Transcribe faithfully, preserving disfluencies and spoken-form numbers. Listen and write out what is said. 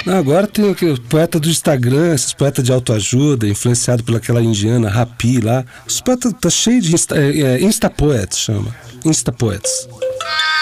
Não, agora tem o poeta do Instagram, esses poetas de autoajuda, influenciado pelaquela indiana Rapi lá. Os poetas tá cheio de Insta, é, Insta Poets, chama. Insta Poets.